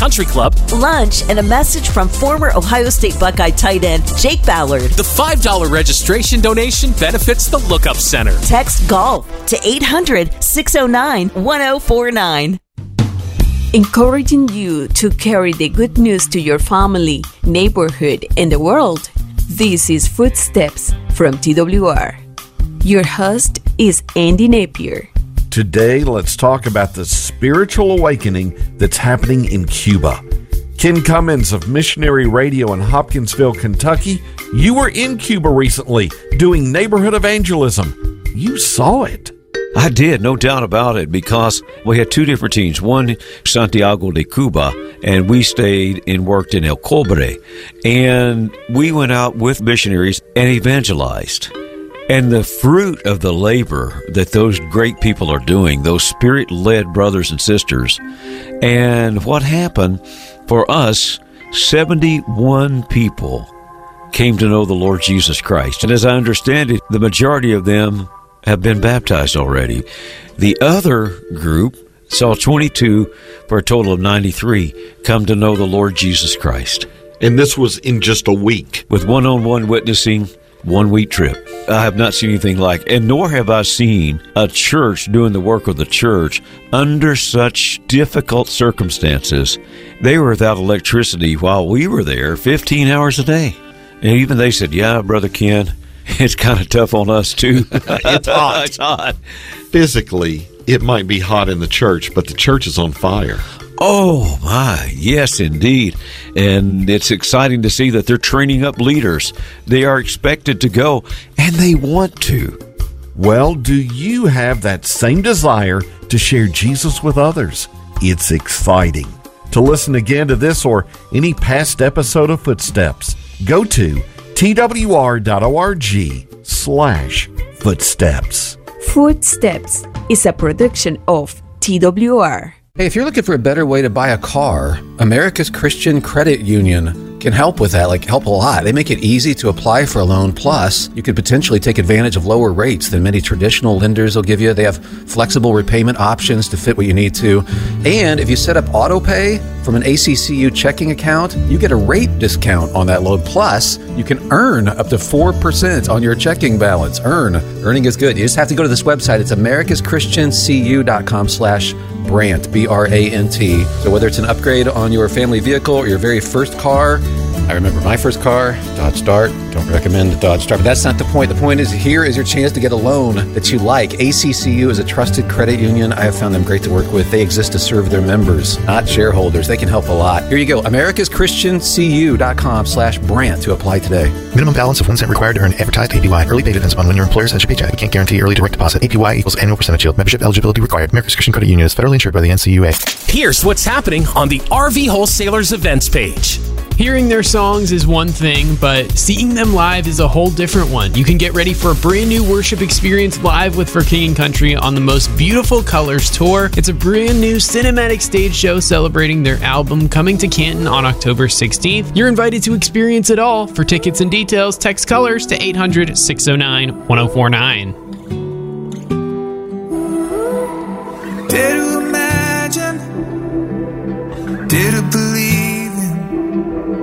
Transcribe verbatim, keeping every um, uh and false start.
Country Club, lunch, and a message from former Ohio State Buckeye tight end Jake Ballard. The five dollars registration donation benefits the Lookup Center. Text GOLF to eight hundred, six oh nine, one oh four nine. Encouraging you to carry the good news to your family, neighborhood, and the world. This is Footsteps from T W R. Your host is Andy Napier. Today, let's talk about the spiritual awakening that's happening in Cuba. Ken Cummins of Missionary Radio in Hopkinsville, Kentucky. You were in Cuba recently doing neighborhood evangelism. You saw it. I did, no doubt about it, because we had two different teams. One, Santiago de Cuba, and we stayed and worked in El Cobre. And we went out with missionaries and evangelized. And the fruit of the labor that those great people are doing, those spirit-led brothers and sisters, and what happened for us, seventy-one people came to know the Lord Jesus Christ. And as I understand it, the majority of them have been baptized already. The other group saw twenty-two for a total of ninety-three come to know the Lord Jesus Christ. And this was in just a week. With one-on-one witnessing, one-week trip. I have not seen anything like it, and nor have I seen a church doing the work of the church under such difficult circumstances. They were without electricity while we were there fifteen hours a day. And even they said, yeah, Brother Ken, it's kind of tough on us, too. It's hot. It's hot. Physically, it might be hot in the church, but the church is on fire. Oh, my. Yes, indeed. And it's exciting to see that they're training up leaders. They are expected to go, and they want to. Well, do you have that same desire to share Jesus with others? It's exciting. To listen again to this or any past episode of Footsteps, go to twr.org slash footsteps. Footsteps is a production of T W R. Hey, if you're looking for a better way to buy a car, America's Christian Credit Union can help with that, like help a lot. They make it easy to apply for a loan. Plus, you could potentially take advantage of lower rates than many traditional lenders will give you. They have flexible repayment options to fit what you need to. And if you set up auto pay from an A C C U checking account, you get a rate discount on that loan. Plus, you can earn up to four percent on your checking balance. Earn. Earning is good. You just have to go to this website. It's americaschristiancu.com slash Brant, B R A N T. So whether it's an upgrade on your family vehicle or your very first car, I remember my first car, Dodge Dart. Don't recommend the Dodge Dart, but that's not the point. The point is, here is your chance to get a loan that you like. A C C U is a trusted credit union. I have found them great to work with. They exist to serve their members, not shareholders. They can help a lot. Here you go, americaschristiancu.com slash Brant to apply today. Minimum balance of one cent required to earn advertised A P Y. Early pay depends upon when your employer sends your paycheck. We can't guarantee early direct deposit. A P Y equals annual percentage yield. Membership eligibility required. America's Christian Credit Union is federally insured by the N C U A. Here's what's happening on the R V Wholesalers events page. Hearing their songs is one thing, but seeing them live is a whole different one. You can get ready for a brand new worship experience live with For King and Country on the Most Beautiful Colors Tour. It's a brand new cinematic stage show celebrating their album coming to Canton on October sixteenth. You're invited to experience it all. For tickets and details, text COLORS to eight hundred, six oh nine, one oh four nine. Dare to imagine, dare to believe